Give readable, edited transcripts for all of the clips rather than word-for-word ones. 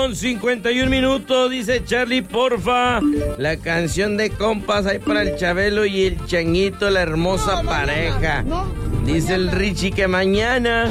1:51, dice Charlie, porfa, la canción de compas ahí para el Chabelo y el Changuito, la hermosa pareja. Dice el Richie que mañana.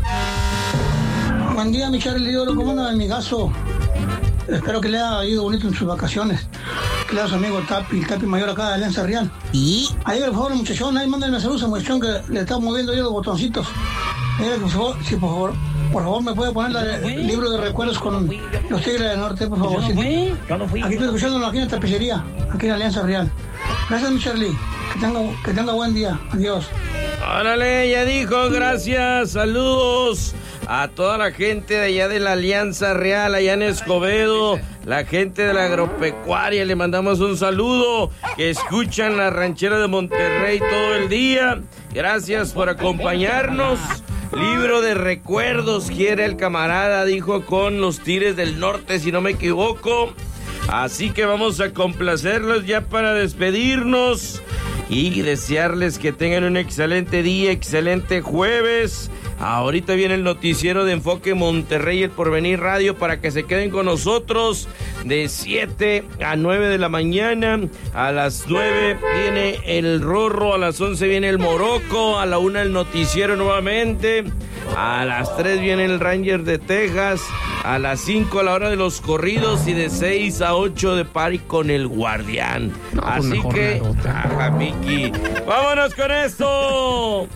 Buen día, mi Charlie, ¿cómo anda, mi gaso? Espero que le haya ido bonito en sus vacaciones. Que le haga su amigo el Capi Mayor acá de Alianza Real. ¿Y? Ahí, por favor, muchachón, ahí mándenme saludos a muchachón que le está moviendo yo los botoncitos. Mira, por favor, me puede poner el libro de recuerdos con los Tigres del Norte, por favor. Yo no fui. Aquí estoy escuchándolo aquí en la tapicería, aquí en Alianza Real. Gracias, mi Charlie. Que tenga buen día. Adiós. Órale, ya dijo, gracias, saludos a toda la gente de allá de la Alianza Real, allá en Escobedo, la gente de la agropecuaria, le mandamos un saludo, que escuchan la ranchera de Monterrey todo el día, gracias por acompañarnos. Libro de recuerdos quiere el camarada, dijo, con los Tigres del Norte, si no me equivoco, así que vamos a complacerlos ya para despedirnos y desearles que tengan un excelente día, excelente jueves. Ahorita viene el noticiero de Enfoque Monterrey, el Porvenir Radio, para que se queden con nosotros de 7 a 9 de la mañana. A las 9 viene el Rorro, a las 11 viene el Morocco, a la 1 el noticiero nuevamente. A las 3 viene el Ranger de Texas, a las 5 a la hora de los corridos y de 6 a 8 de party con el Guardián. Así que, ajá, Miki, vámonos con esto.